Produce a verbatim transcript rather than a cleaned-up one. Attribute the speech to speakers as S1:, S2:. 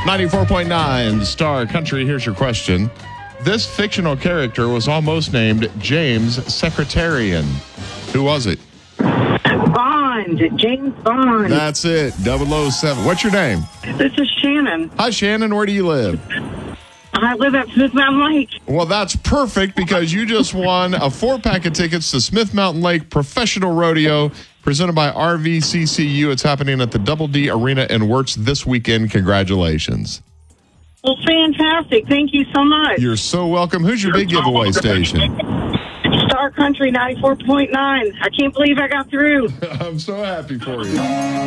S1: ninety-four point nine Star Country. Here's your question. This fictional character was almost named James Secretarian. Who was it?
S2: Bond. James Bond.
S1: That's it. double oh seven. What's your name?
S2: This is Shannon.
S1: Hi, Shannon. Where do you live?
S2: I live at Smith Mountain Lake.
S1: Well, that's perfect because you just won a four-pack of tickets to Smith Mountain Lake Professional Rodeo presented by R V C C U. It's happening at the Double D Arena in Wirtz this weekend. Congratulations.
S2: Well, fantastic. Thank you so much.
S1: You're so welcome. Who's your big giveaway station?
S2: Star Country ninety-four point nine. I can't believe I got through.
S1: I'm so happy for you.